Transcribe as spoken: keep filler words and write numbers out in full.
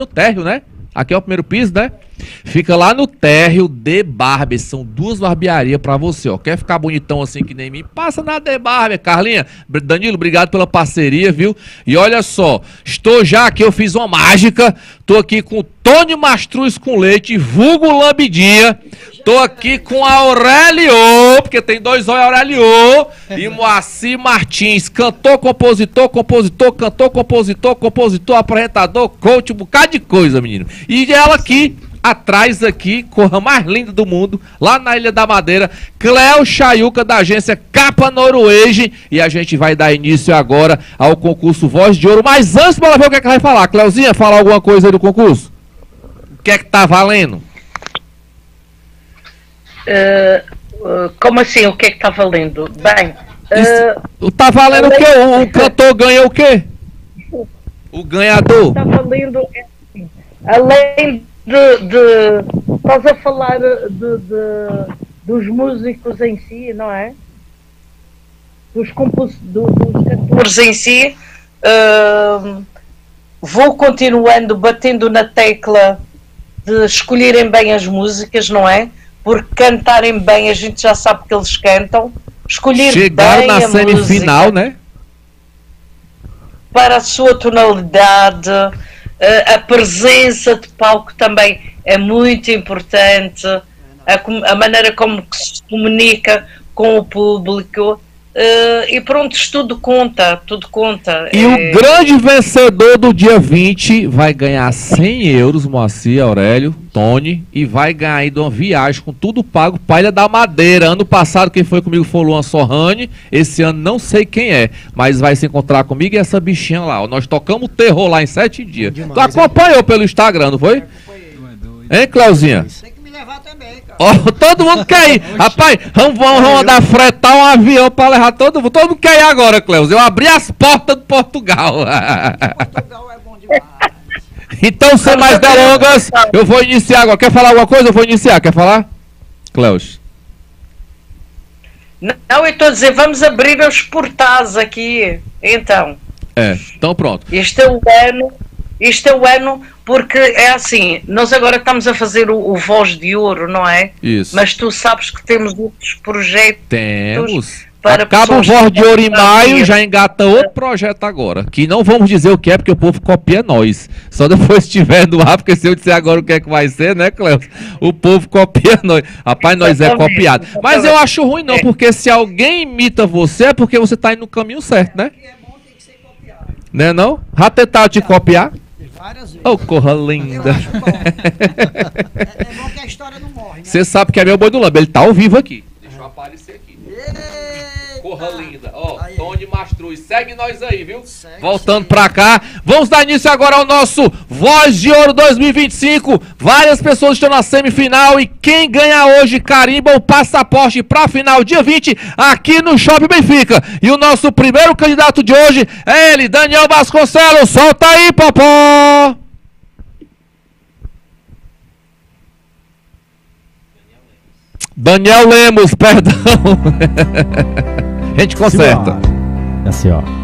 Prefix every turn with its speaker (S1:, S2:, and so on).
S1: no térreo, né? Aqui é o primeiro piso, né? Fica lá no térreo de Barber. São duas barbearias pra você, ó. Quer ficar bonitão assim que nem mim? Passa na de Barber, Carlinha. Danilo, obrigado pela parceria, viu? E olha só, estou já aqui, eu fiz uma mágica. Tô aqui com o Tony Mastruz com leite, vulgo Lambidinha. Tô aqui com a Aurélio, porque tem dois olhos Aurélio. E Moacir Martins, cantor, compositor, compositor, cantor, compositor, compositor, apresentador, coach, um bocado de coisa, menino. E ela aqui, atrás aqui, corra mais linda do mundo, lá na Ilha da Madeira, Cleo Chayuca, da agência Capa Noruege. E a gente vai dar início agora ao concurso Voz de Ouro. Mas antes, bora ver o que é que vai falar. Cleuzinha, fala alguma coisa aí do concurso? O que é que tá valendo?
S2: Uh, uh, como assim? O que é que está valendo? Bem,
S1: uh, tá valendo além... o quê? O, o cantor ganha o quê? O ganhador?
S2: Está valendo, é assim, além de, de estás a falar de, de, dos músicos em si, não é? Dos, compos, do, dos cantores em si, uh, vou continuando batendo na tecla de escolherem bem as músicas, não é? Porque cantarem bem, a gente já sabe que eles cantam. Escolher
S1: Chegaram
S2: bem
S1: na
S2: a
S1: semifinal,
S2: música,
S1: né?
S2: Para a sua tonalidade, a presença de palco também é muito importante, a, a maneira como se comunica com o público. Uh, e pronto, tudo conta, tudo conta.
S1: E é... o grande vencedor do dia vinte vai ganhar cem euros, Moacir, Aurélio, Tony, e vai ganhar aí de uma viagem com tudo pago para Ilha da Madeira. Ano passado quem foi comigo foi o Luan Sorrani, esse ano não sei quem é, mas vai se encontrar comigo e essa bichinha lá, ó. Nós tocamos terror lá em sete dias. Demais, tu acompanhou é? pelo Instagram, não foi? Hein, Cleuzinha?
S3: Também, cara.
S1: Oh, todo mundo quer ir. Rapaz, vamos, vamos, vamos andar fretar um avião para levar todo mundo. Todo mundo quer ir agora, Cleus. Eu abri as portas de Portugal. Portugal é bom demais. Então, sem mais delongas, eu vou iniciar agora. Quer falar alguma coisa? Eu vou iniciar. Quer falar? Cleus.
S2: Não, eu estou a dizer, vamos abrir os portais aqui. Então.
S1: É, então pronto.
S2: Este é o ano. Este é o ano, porque é assim, nós agora estamos a fazer o, o Voz de Ouro, não é?
S1: Isso.
S2: Mas tu sabes que temos outros projetos.
S1: Temos.
S2: Para
S1: Acaba o Voz de Ouro em maio, já engata outro projeto agora. Que não vamos dizer o que é, porque o povo copia nós. Só depois estiver no ar, porque se eu disser agora o que é que vai ser, né, Cleus? O povo copia nós. Rapaz, nós é copiado. Mas eu acho ruim não, porque se alguém imita você, é porque você está indo no caminho certo, né? Né não? Já tentaram te copiar?
S3: Várias vezes.
S1: Oh, corra linda.
S3: Eu acho bom. é, é bom que a história não morre, né?
S1: Você sabe que é meu boi do Lambo, ele tá ao vivo aqui. Deixa eu aparecer aqui.
S3: Eita.
S1: Corra linda. Ó, oh, Tony Mastruz, segue nós aí, viu?
S3: Segue,
S1: Voltando
S3: sim.
S1: pra cá, vamos dar início agora ao nosso Voz de Ouro dois mil e vinte e cinco. Várias pessoas estão na semifinal e quem ganha hoje carimba o passaporte pra final dia vinte aqui no Shopping Benfica. E o nosso primeiro candidato de hoje é ele, Daniel Vasconcelos. Solta aí, Popó! Daniel Lemos, perdão. A gente conserta.
S4: Assim, ó.